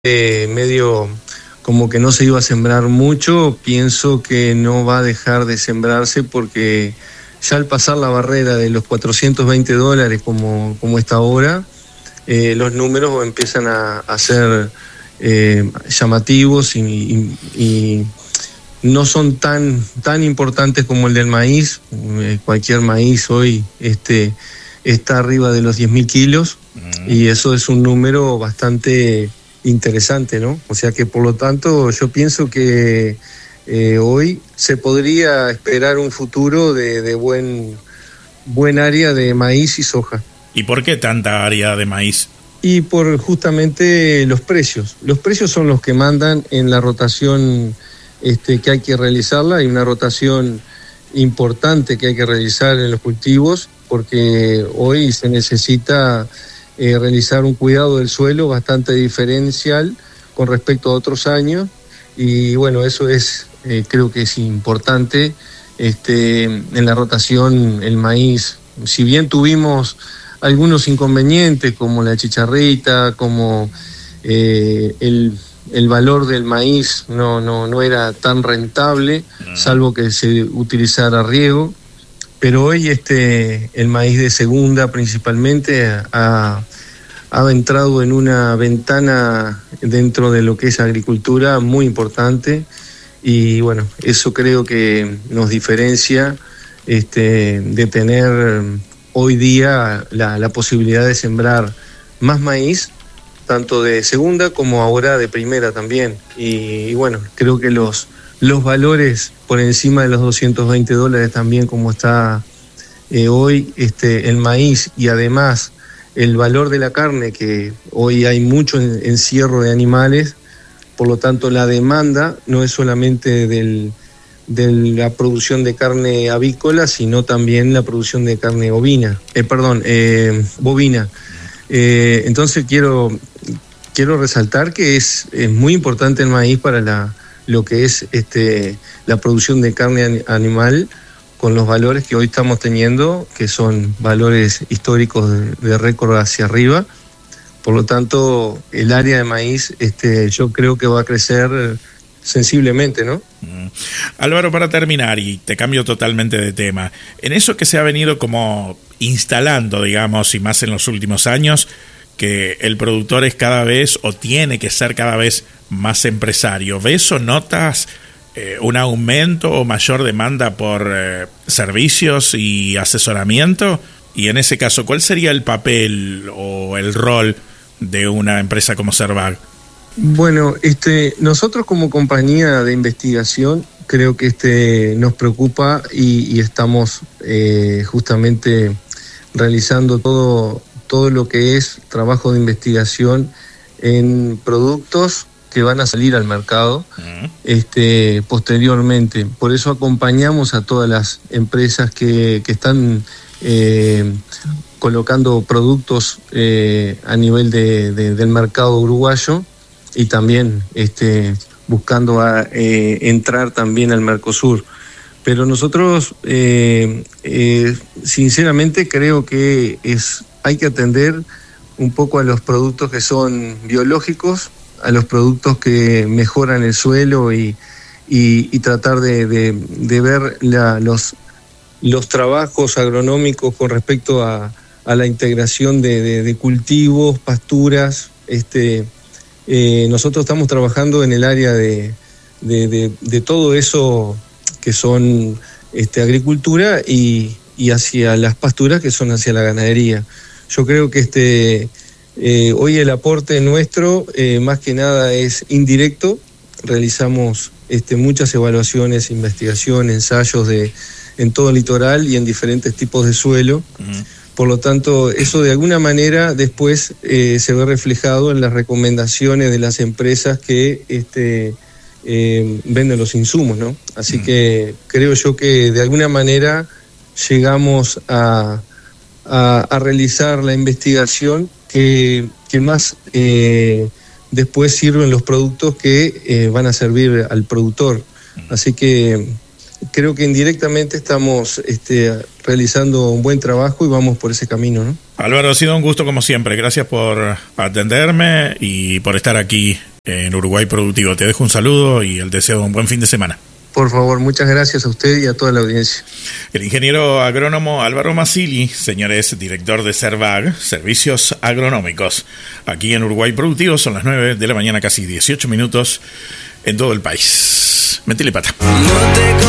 Medio como que no se iba a sembrar mucho, pienso que no va a dejar de sembrarse porque ya al pasar la barrera de los $420 como está ahora, los números empiezan a ser llamativos y no son tan importantes como el del maíz. Cualquier maíz hoy está arriba de los 10.000 kilos y eso es un número bastante interesante, ¿no? O sea que por lo tanto yo pienso que hoy se podría esperar un futuro de buen área de maíz y soja. ¿Y por qué tanta área de maíz? Y por justamente los precios. Los precios son los que mandan en la rotación que hay que realizarla. Hay una rotación importante que hay que realizar en los cultivos porque hoy se necesita realizar un cuidado del suelo bastante diferencial con respecto a otros años y bueno, eso es creo que es importante en la rotación. El maíz, si bien tuvimos algunos inconvenientes como la chicharrita, como el valor del maíz no era tan rentable, salvo que se utilizara riego, pero hoy el maíz de segunda principalmente ha entrado en una ventana dentro de lo que es agricultura muy importante y bueno, eso creo que nos diferencia de tener hoy día la posibilidad de sembrar más maíz, tanto de segunda como ahora de primera también. Y bueno, creo que los valores por encima de los $220 también como está hoy el maíz y además el valor de la carne, que hoy hay mucho encierro de animales, por lo tanto la demanda no es solamente de la producción de carne avícola, sino también la producción de carne bovina. Entonces quiero resaltar que es muy importante el maíz para lo que es la producción de carne animal, con los valores que hoy estamos teniendo, que son valores históricos de récord hacia arriba. Por lo tanto, el área de maíz yo creo que va a crecer sensiblemente, ¿no? Álvaro, para terminar, y te cambio totalmente de tema, en eso que se ha venido como instalando, digamos, y más en los últimos años, que el productor es cada vez, o tiene que ser cada vez más empresario, ¿ves o notas un aumento o mayor demanda por servicios y asesoramiento? Y en ese caso, ¿cuál sería el papel o el rol de una empresa como Servac? Bueno, nosotros como compañía de investigación creo que nos preocupa y estamos justamente realizando todo lo que es trabajo de investigación en productos que van a salir al mercado posteriormente. Por eso acompañamos a todas las empresas que están colocando productos a nivel del mercado uruguayo y también buscando entrar también al Mercosur. Pero nosotros sinceramente creo que hay que atender un poco a los productos que son biológicos, a los productos que mejoran el suelo y tratar de ver los trabajos agronómicos con respecto a la integración de cultivos, pasturas. Nosotros estamos trabajando en el área de todo eso que son agricultura y hacia las pasturas que son hacia la ganadería. Yo creo que hoy el aporte nuestro más que nada es indirecto. Realizamos muchas evaluaciones, investigaciones, ensayos en todo el litoral y en diferentes tipos de suelo. Por lo tanto, eso de alguna manera después se ve reflejado en las recomendaciones de las empresas que venden los insumos, ¿no? Así que creo yo que de alguna manera llegamos a realizar la investigación que más después sirven los productos que van a servir al productor. Así que creo que indirectamente estamos realizando un buen trabajo y vamos por ese camino, ¿no? Álvaro, ha sido un gusto como siempre. Gracias por atenderme y por estar aquí en Uruguay Productivo. Te dejo un saludo y el deseo de un buen fin de semana. Por favor, muchas gracias a usted y a toda la audiencia. El ingeniero agrónomo Álvaro Mazzilli, señores, director de Servag, Servicios Agronómicos. Aquí en Uruguay Productivo son las 9 de la mañana, casi 18 minutos en todo el país. Metele pata.